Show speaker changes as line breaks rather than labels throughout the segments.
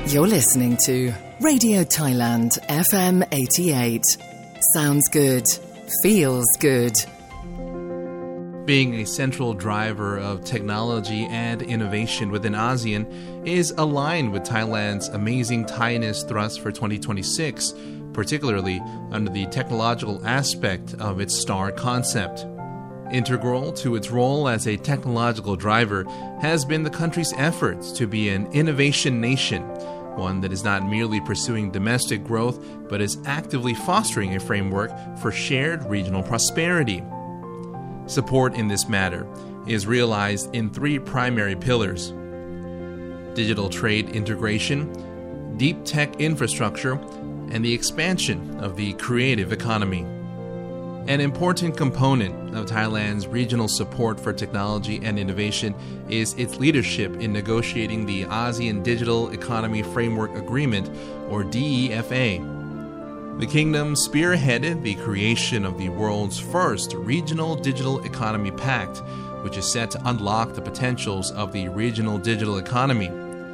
You're listening to Radio Thailand FM 88. Sounds good. Feels good.
Being a central driver of technology and innovation within ASEAN is aligned with Thailand's Amazing Thainess thrust for 2026, particularly under the technological aspect of its STAR concept. Integral to its role as a technological driver has been the country's efforts to be an innovation nation, one that is not merely pursuing domestic growth, but is actively fostering a framework for shared regional prosperity. Support in this matter is realized in three primary pillars: digital trade integration, deep tech infrastructure, and the expansion of the creative economy. An important component of Thailand's regional support for technology and innovation is its leadership in negotiating the ASEAN Digital Economy Framework Agreement, or DEFA. The kingdom spearheaded the creation of the world's first regional digital economy pact, which is set to unlock the potentials of the regional digital economy.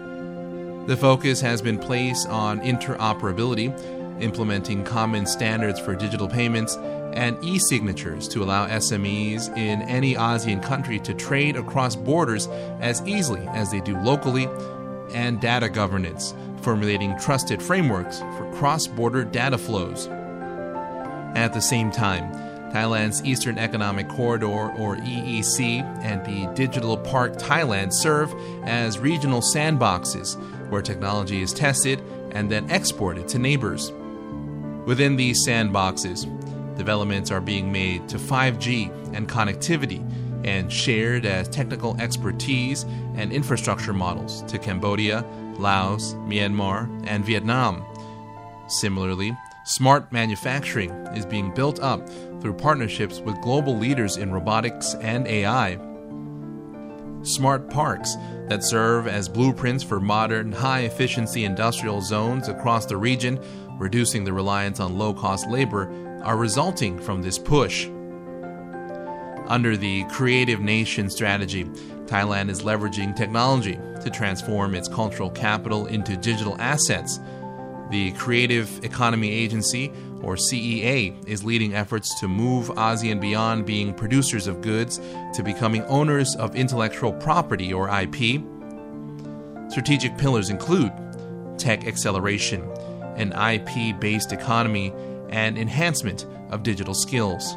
The focus has been placed on interoperability, implementing common standards for digital payments, and e-signatures to allow SMEs in any ASEAN country to trade across borders as easily as they do locally, and data governance, formulating trusted frameworks for cross-border data flows. At the same time, Thailand's Eastern Economic Corridor, or EEC, and the Digital Park Thailand serve as regional sandboxes where technology is tested and then exported to neighbors. Within these sandboxes, developments are being made to 5G and connectivity and shared as technical expertise and infrastructure models to Cambodia, Laos, Myanmar, and Vietnam. Similarly, smart manufacturing is being built up through partnerships with global leaders in robotics and AI. Smart parks that serve as blueprints for modern, high-efficiency industrial zones across the region, reducing the reliance on low-cost labor, are resulting from this push. Under the Creative Nation strategy, Thailand is leveraging technology to transform its cultural capital into digital assets. The Creative Economy Agency, or CEA, is leading efforts to move ASEAN beyond being producers of goods to becoming owners of intellectual property, or IP. Strategic pillars include tech acceleration, an IP-based economy, and enhancement of digital skills.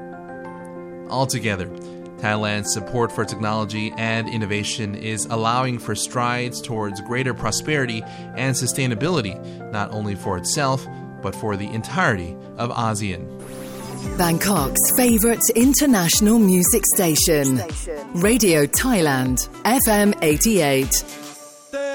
Altogether, Thailand's support for technology and innovation is allowing for strides towards greater prosperity and sustainability, not only for itself, but for the entirety of ASEAN.
Bangkok's favorite international music station, Radio Thailand FM 88.